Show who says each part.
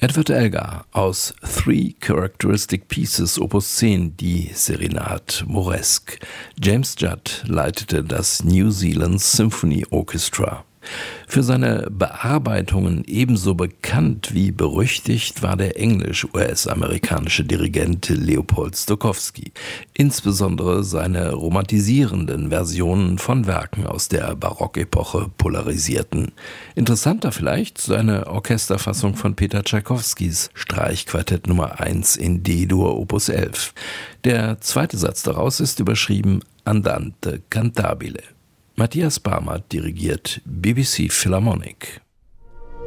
Speaker 1: Edward Elgar aus Three Characteristic Pieces Opus 10, die Serenade Moresque. James Judd leitete das New Zealand Symphony Orchestra. Für seine Bearbeitungen ebenso bekannt wie berüchtigt war der englisch-US-amerikanische Dirigent Leopold Stokowski. Insbesondere seine romantisierenden Versionen von Werken aus der Barockepoche polarisierten. Interessanter vielleicht seine Orchesterfassung von Peter Tschaikowskis Streichquartett Nummer 1 in D-Dur Opus 11. Der zweite Satz daraus ist überschrieben Andante cantabile. Matthias Barmert dirigiert BBC Philharmonic.